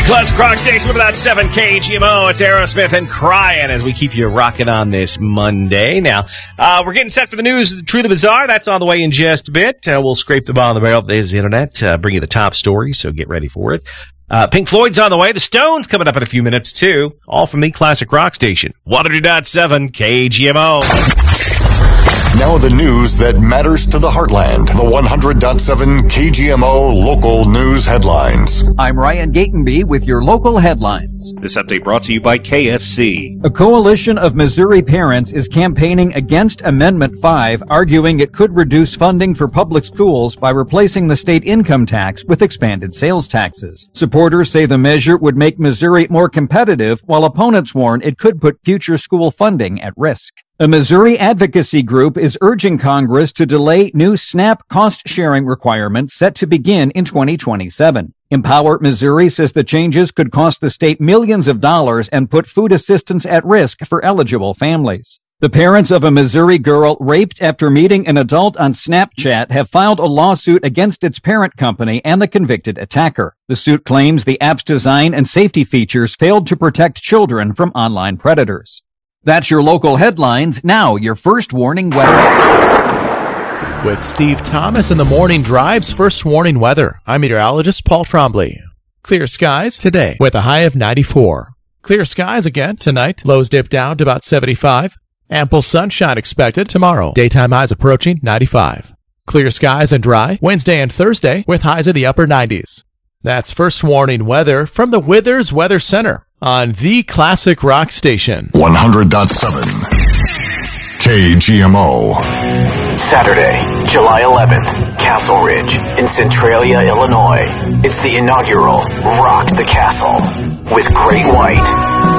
Classic Rock Station with about 7 KGMO. It's Aerosmith and Crying as we keep you rocking on this Monday. Now, we're getting set for the news, True the Bizarre. That's on the way in just a bit. We'll scrape the bottom of the barrel of the internet, bring you the top stories, so get ready for it. Pink Floyd's on the way. The Stones coming up in a few minutes, too. All from the Classic Rock Station. 102.7 KGMO. Now the news that matters to the heartland. The 100.7 KGMO local news headlines. I'm Ryan Gatenby with your local headlines. This update brought to you by KFC. A coalition of Missouri parents is campaigning against Amendment 5, arguing it could reduce funding for public schools by replacing the state income tax with expanded sales taxes. Supporters say the measure would make Missouri more competitive, while opponents warn it could put future school funding at risk. A Missouri advocacy group is urging Congress to delay new SNAP cost-sharing requirements set to begin in 2027. Empower Missouri says the changes could cost the state millions of dollars and put food assistance at risk for eligible families. The parents of a Missouri girl raped after meeting an adult on Snapchat have filed a lawsuit against its parent company and the convicted attacker. The suit claims the app's design and safety features failed to protect children from online predators. That's your local headlines. Now, your first warning weather. With Steve Thomas in the Morning Drive's first warning weather, I'm meteorologist Paul Trombley. Clear skies today with a high of 94. Clear skies again tonight. Lows dip down to about 75. Ample sunshine expected tomorrow. Daytime highs approaching 95. Clear skies and dry Wednesday and Thursday with highs in the upper 90s. That's first warning weather from the Withers Weather Center on the Classic Rock Station. 100.7 KGMO. Saturday, July 11th, Castle Ridge in Centralia, Illinois. It's the inaugural Rock the Castle with Great White,